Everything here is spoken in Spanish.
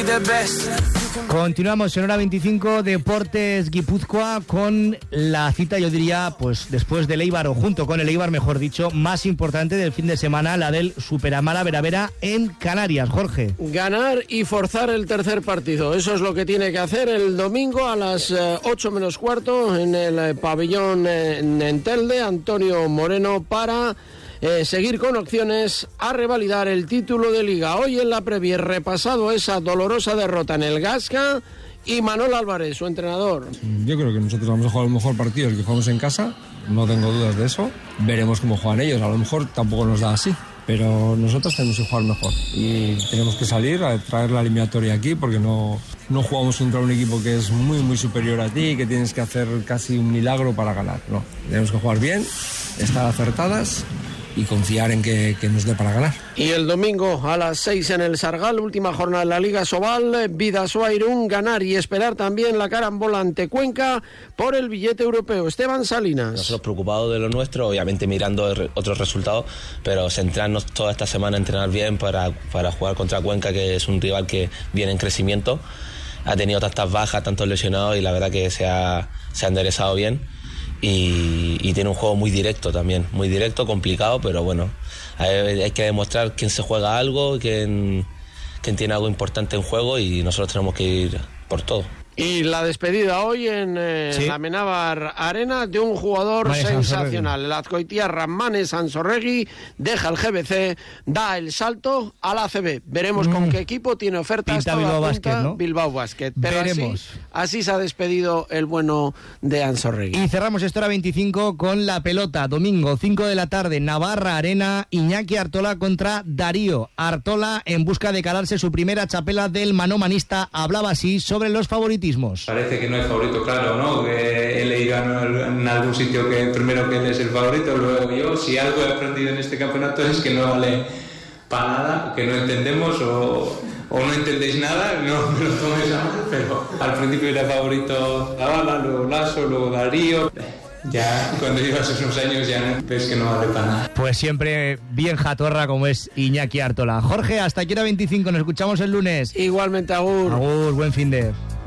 the best. Continuamos en hora 25, Deportes Guipúzcoa, con la cita, yo diría, pues después del Eibar, o junto con el Eibar, mejor dicho, más importante del fin de semana, la del Superamara Veravera en Canarias. Jorge. Ganar y forzar el tercer partido, eso es lo que tiene que hacer el domingo a las 8 menos cuarto en el pabellón en Telde, Antonio Moreno, para seguir con opciones a revalidar el título de Liga. Hoy en la previa he repasado esa dolorosa derrota en el Gasca y Manol Álvarez, su entrenador. Yo creo que nosotros vamos a jugar un mejor partido el que jugamos en casa, no tengo dudas de eso. Veremos cómo juegan ellos, a lo mejor tampoco nos da así, pero nosotros tenemos que jugar mejor y tenemos que salir a traer la eliminatoria aquí, porque no jugamos contra un equipo que es muy muy superior a ti, que tienes que hacer casi un milagro para ganar. No, tenemos que jugar bien, estar acertadas y confiar en que nos dé para ganar. Y el domingo a las 6 en el Sargal, última jornada de la Liga Sobal, Bidasoa Irún, ganar y esperar también la carambola ante Cuenca por el billete europeo. Esteban Salinas. Nosotros preocupados de lo nuestro, obviamente mirando otros resultados, pero centrarnos toda esta semana a entrenar bien para jugar contra Cuenca, que es un rival que viene en crecimiento, ha tenido tantas bajas, tantos lesionados, y la verdad que se ha enderezado bien. Y tiene un juego muy directo también, muy directo, complicado, pero bueno, hay que demostrar quién se juega algo, quién tiene algo importante en juego, y nosotros tenemos que ir por todo. Y la despedida hoy en la Amenábar Arena de un jugador sensacional. El azcoitiarra Mane Sansorregui deja el GBC, da el salto a la ACB. Veremos con qué equipo tiene ofertas. Bilbao Basket, ¿no? Bilbao Basket. Pero veremos. Así se ha despedido el bueno de Ansorregui. Y cerramos esta hora 25 con la pelota. Domingo, 5 de la tarde, Navarra Arena, Iñaki Artola contra Darío. Artola, en busca de calarse su primera chapela del manomanista, hablaba así sobre los favoritismos. Parece que no hay favorito claro, ¿no? Que he leído en algún sitio que primero que él es el favorito, luego yo. Si algo he aprendido en este campeonato es que no vale para nada, que no entendemos o no entendéis nada, no me lo toméis a mal, pero al principio era favorito Zavala, luego Lasso, luego Darío. Ya cuando llevas esos años ya ves que no vale para nada. Pues siempre bien jatorra como es Iñaki Artola. Jorge, hasta aquí hora 25, nos escuchamos el lunes. Igualmente, agur. Agur, buen fin de...